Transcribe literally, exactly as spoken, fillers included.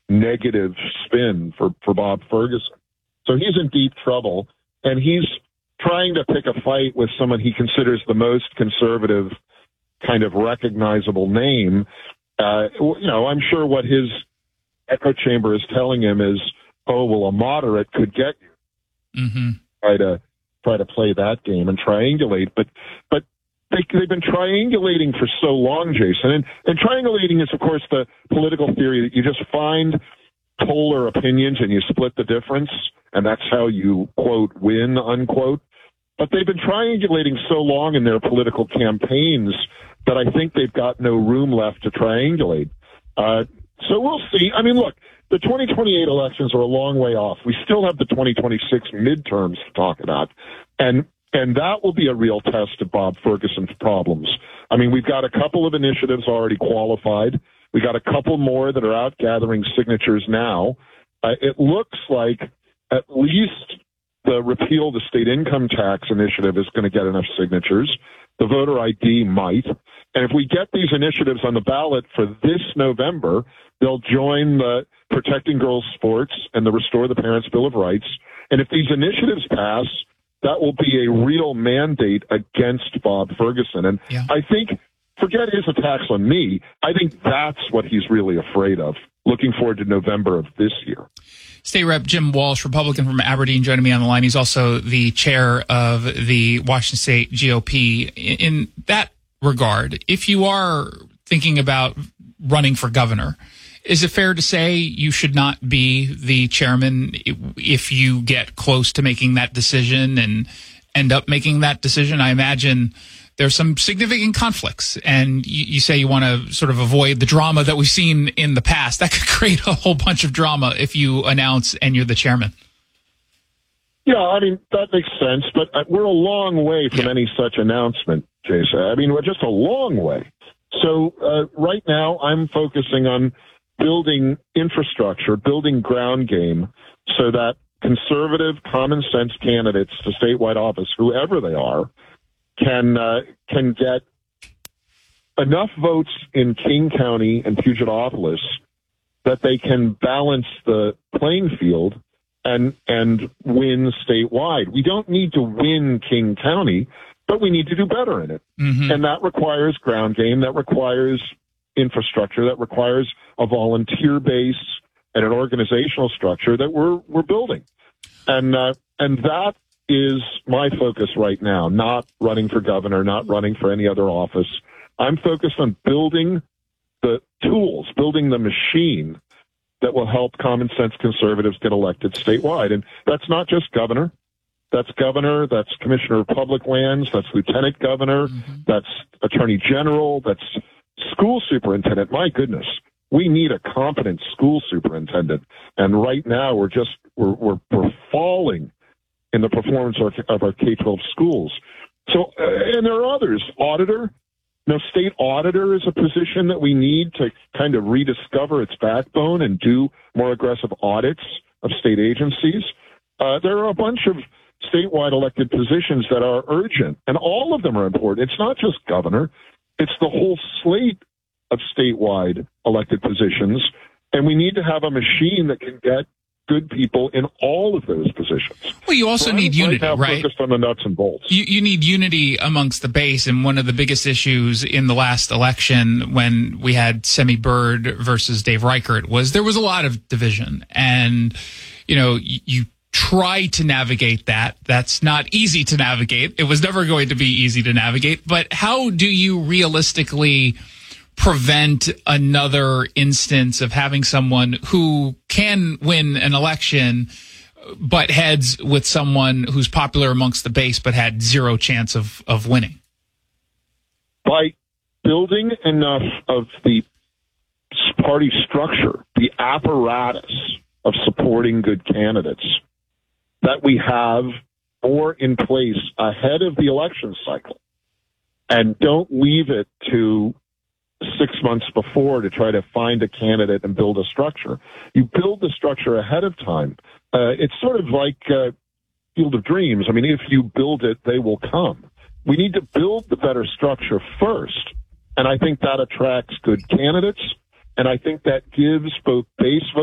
negative spin for, for Bob Ferguson. So he's in deep trouble, and he's trying to pick a fight with someone he considers the most conservative kind of recognizable name. Uh, you know, I'm sure what his echo chamber is telling him is, oh, well, a moderate could get you. Mm-hmm. Try to try to play that game and triangulate, but but they, they've been triangulating for so long, Jason. And, and triangulating is, of course, the political theory that you just find polar opinions and you split the difference, and that's how you, quote, win, unquote. But they've been triangulating so long in their political campaigns that I think they've got no room left to triangulate. Uh, so we'll see. I mean, look, the twenty twenty-eight elections are a long way off. We still have the twenty twenty-six midterms to talk about. And and that will be a real test of Bob Ferguson's problems. I mean, we've got a couple of initiatives already qualified. We got a couple more that are out gathering signatures now. Uh, it looks like at least the repeal the state income tax initiative is going to get enough signatures. The voter I D might. And if we get these initiatives on the ballot for this November, they'll join the Protecting Girls Sports and the Restore the Parents' Bill of Rights. And if these initiatives pass, that will be a real mandate against Bob Ferguson. And yeah. I think, forget his attacks on me, I think that's what he's really afraid of. Looking forward to November of this year. State Rep Jim Walsh, Republican from Aberdeen, joining me on the line. He's also the chair of the Washington State G O P. In that regard, if you are thinking about running for governor, is it fair to say you should not be the chairman if you get close to making that decision and end up making that decision? I imagine there's some significant conflicts, and you, you say you want to sort of avoid the drama that we've seen in the past. That could create a whole bunch of drama if you announce and you're the chairman. Yeah, I mean, that makes sense, but we're a long way from yeah. any such announcement, Jason. I mean, we're just a long way. So uh, right now I'm focusing on building infrastructure, building ground game so that conservative, common sense candidates to statewide office, whoever they are, can uh, can get enough votes in King County and Puget-Auphlus that they can balance the playing field and and win statewide. We don't need to win King County, but we need to do better in it. Mm-hmm. And that requires ground game, that requires infrastructure, that requires a volunteer base and an organizational structure that we're we're building. And uh, and that is my focus right now, not running for governor, not running for any other office. I'm focused on building the tools, building the machine that will help common sense conservatives get elected statewide. And that's not just governor. That's governor, that's commissioner of public lands, that's lieutenant governor, mm-hmm. that's attorney general, that's school superintendent. My goodness, we need a competent school superintendent. And right now we're just, we're, we're, we're falling in the performance of, of our K twelve schools. So, uh, and there are others. Auditor, you know, state auditor is a position that we need to kind of rediscover its backbone and do more aggressive audits of state agencies. Uh, there are a bunch of statewide elected positions that are urgent, and all of them are important. It's not just governor. It's the whole slate of statewide elected positions, and we need to have a machine that can get good people in all of those positions. Well, you also so need I'm unity, right? Now right? Focused on the nuts and bolts. You, you need unity amongst the base, and one of the biggest issues in the last election when we had Semi Bird versus Dave Reichert was there was a lot of division, and you know you, you try to navigate that. That's not easy to navigate. It was never going to be easy to navigate. But how do you realistically prevent another instance of having someone who can win an election but heads with someone who's popular amongst the base but had zero chance of, of winning? By building enough of the party structure, the apparatus of supporting good candidates, that we have more in place ahead of the election cycle, and don't leave it to six months before to try to find a candidate and build a structure. You build the structure ahead of time. Uh, it's sort of like uh, Field of Dreams. I mean, if you build it, they will come. We need to build the better structure first, and I think that attracts good candidates, and I think that gives both base